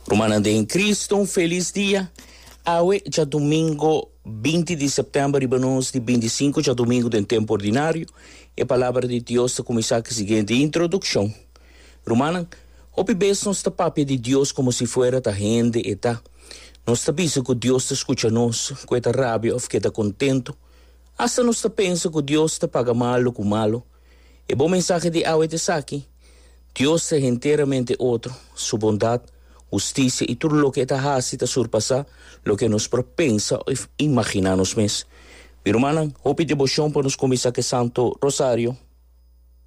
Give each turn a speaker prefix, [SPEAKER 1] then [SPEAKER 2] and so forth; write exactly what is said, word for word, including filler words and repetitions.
[SPEAKER 1] Romana de em Cristo, um feliz dia. Aue, já domingo vinte de setembro, ribanos de vinte e cinco, já domingo de tempo ordinário. E a palavra de Deus está começar com a seguinte introdução. Romana, hoje bes nós está papia de Deus como se fuera ta gente e ta. Nós está pensa que Deus está escuta nós, que está rabia ou que está contento. Hasta nós está pensa que Deus está paga malo com malo. E bom mensagem de Aue de Saki. Deus é inteiramente outro, sua bondade, justiça e tudo o que está fazendo surpassar o que nos propensa e imaginamos mesmo. Mi hermana, hope devoção para nos começar com Santo Rosário.